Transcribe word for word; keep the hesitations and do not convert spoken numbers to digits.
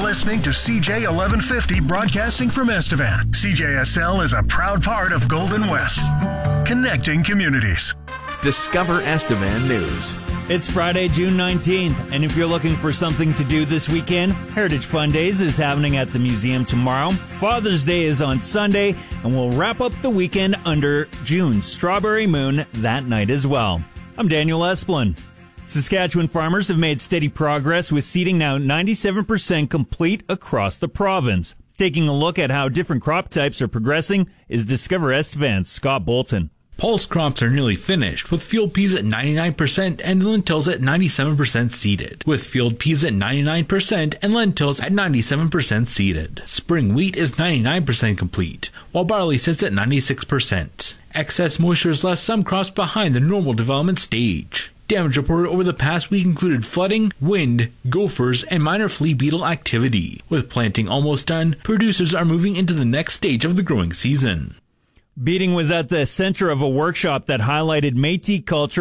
listening to C J eleven fifty broadcasting from Estevan. C J S L is a proud part of Golden West, connecting communities. Discover Estevan News. It's Friday, June nineteenth, and if you're looking for something to do this weekend, Heritage Fun Days is happening at the museum tomorrow. Father's Day is on Sunday, and we'll wrap up the weekend under June's Strawberry Moon that night as well. I'm Daniel Esplin. Saskatchewan farmers have made steady progress with seeding now ninety-seven percent complete across the province. Taking a look at how different crop types are progressing is Discover Estevan's Scott Bolton. Pulse crops are nearly finished, with field peas at ninety-nine percent and lentils at ninety-seven percent seeded, with field peas at ninety-nine percent and lentils at ninety-seven percent seeded. Spring wheat is ninety-nine percent complete, while barley sits at ninety-six percent. Excess moisture has left some crops behind the normal development stage. Damage reported over the past week included flooding, wind, gophers, and minor flea beetle activity. With planting almost done, producers are moving into the next stage of the growing season. Beating was at the center of a workshop that highlighted Métis culture